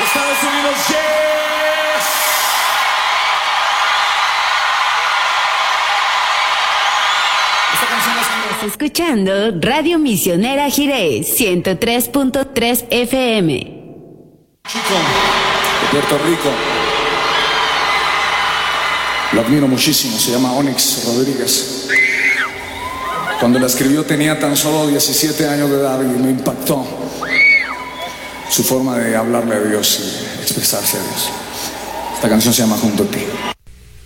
Estados Unidos, yes. Esta canción la escribió. Estás escuchando Radio Misionera Jiré, 103.3 FM. Chico de Puerto Rico. Lo admiro muchísimo, se llama Onyx Rodríguez. Cuando la escribió tenía tan solo 17 años de edad y me impactó su forma de hablarle a Dios y expresarse a Dios. Esta canción se llama Junto a ti.